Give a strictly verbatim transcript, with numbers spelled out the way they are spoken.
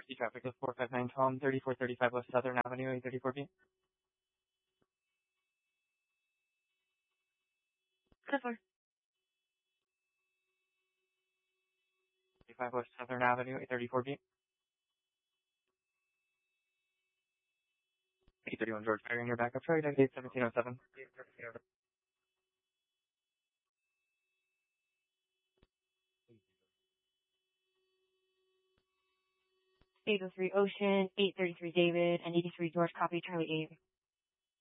fifty traffic is four five nine Tom, thirty-four thirty-five West Southern Avenue, eight thirty-four B. ten four. thirty-five West Southern Avenue, eight thirty-four B. eight thirty-one George Ferry in your backup trade, eight seventeen oh seven. eight oh three Ocean, eight thirty-three David, and eighty-three George, copy, Charlie eight.